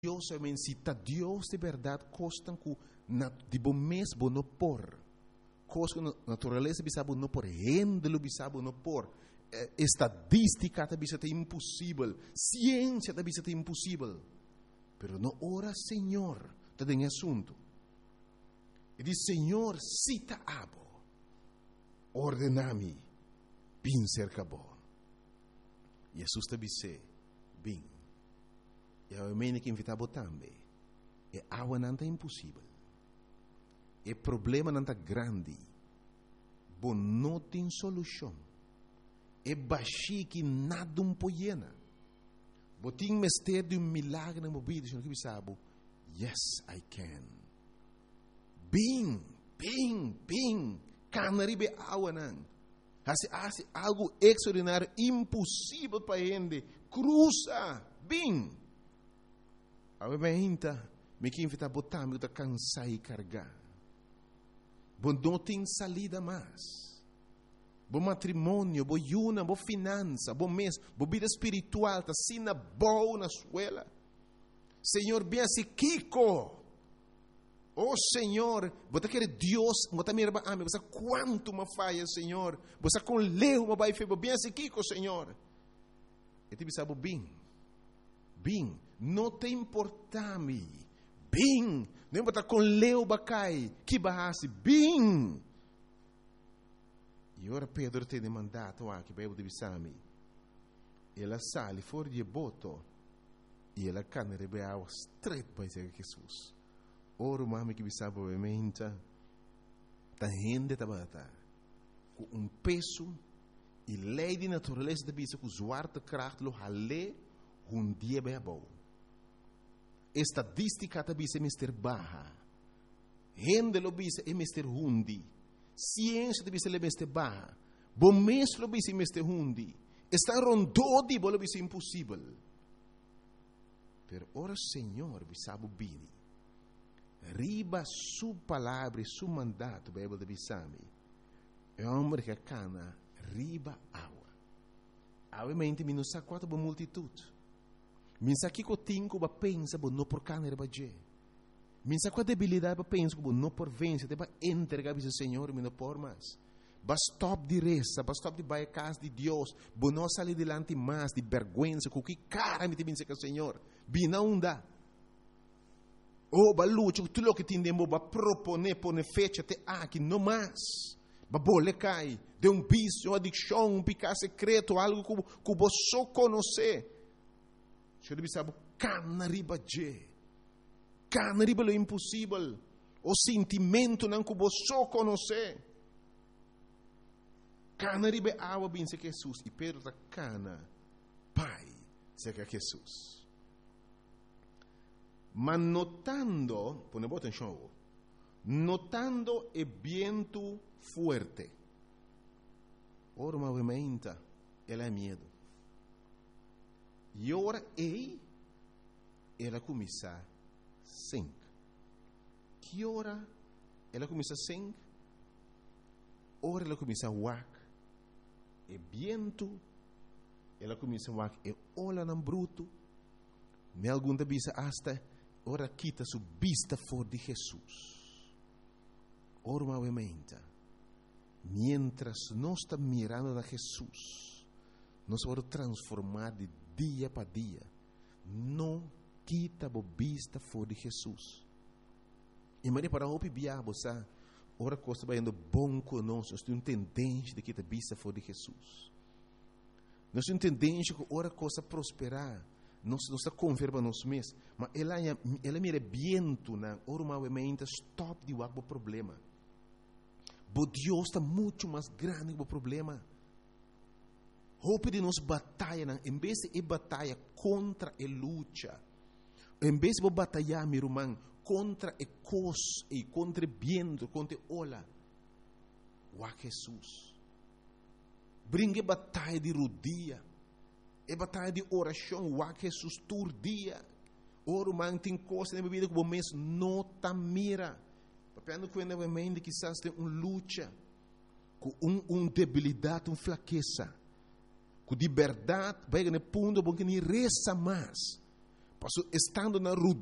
Deus somente cita Deus de verdade costam que de bom mês não por coisa que natureza bisabo não por rendelo bisabo não por estadística tá bisa impossível, ciência tá bisa impossível, pero no ora Senhor tá tem assunto. E diz Senhor cita abo, ordenami, bin cerca bom. Jesus tá bisa bin. E a mene que invitava também. E água não é impossível. E problema não é grande. Bom, não tem solução. E baixi que nada um poiena. Bom, tem mistério de milagre na minha vida. Que sabe? Yes, I can. Bing. Canaribe água não. Hace algo extraordinário, impossível para gente. Cruza. Bing. Obviamente, me que invita a botar, me cansar e carregar. Bom, não tem salida mais. Bom matrimônio, bom yuna, bom finança, bom mês, bom vida espiritual, tá sina boa na escola. Senhor, bem assim, Kiko. Oh, Senhor, você quer Deus, você me ama, você quanto me falha, Senhor. Você com leu, me vai fazer, bem assim, Kiko, Senhor. E te sabe bem, não te importa-me. Bem, não importa com leu bacai, que barrasse, bem. E ora Pedro tem mandato que bebo de bisami. Ela sale fora de boto e ela cana rebe água straight para Jesus. Ora mami que bisaba obviamente tá rende tabata com peso e lei de natureza de bisa com zwarte kracht lo hale dia bem bom. Estadística da bisa é mister baja. Rende lo bisa é mister hundi. Ciência da bisa é mister baja. Bom mês lo bisa é mister hundi. Está rondou de bolo bisa impossível. Per ora Senhor bisabo bini. Riba su palavra, su mandato, Bíblia de bisami. É homem que cana riba água. Obviamente, mi não sa quanto boa multitude. Mi sa que tinco ba pensa bo no por cana riba je. Mi sa qual debilidade ba pensa bo no por vence, te ba entregar ao Senhor, mi no por mais. Ba stop de reza, ba stop de vai a casa de Deus, bo no salir delante mais de vergonha, com que cara me te pensa que o Senhor. Bina unda. Oh, ba luce, tu lo che ti indemo ba propone, pone fecha te aqui, no mais. Ba bole cai, de um vício, adicção, um picar secreto, algo que você só conhece. Você deve saber, cana riba je. Cana riba lo impossível. O sentimento não que você só conhece. Cana riba água, bem se que Jesus. E Pedro da cana, pai, se que Jesus. Ma notando, pone bota em show, notando el viento fuerte, ora movimenta, ela é medo. E ora ela começa a sink. Que hora ela começa a sink? Ora ela começa a wak. E viento, ela começa a wak. E ola não bruto. Me algum da bisa hasta ora quita su vista for de Jesus. Ora movimenta. Mientras nós estamos mirando a Jesus, nós vamos transformar de dia para dia. Não quita a vista for de Jesus. E mas para o biabo, sabe? Ora coisa vai indo bom conosco. Nós temos tendência de quitar a vista for de Jesus. Nós temos tendência que ora coisa prosperar. Não está confirma nos mesmos, mas ela mira viento na normalmente stop de o problema. Mas Deus está muito mais grande que o problema. Hope de nos batalha, em vez de batalha contra a luta, em vez de batalhar, meu irmão, contra a cos e contra o viento, contra a ola, o Jesus. Brinque batalha de rodia. É batalha de oração, o que Jesus todo dia. Oro man tem coisa na vida que o mês não tá mira. Papendo que novamente quizás tem luta, com debilidade, fraqueza, com liberdade, vai no ponto bom que nem reza mais. Estando na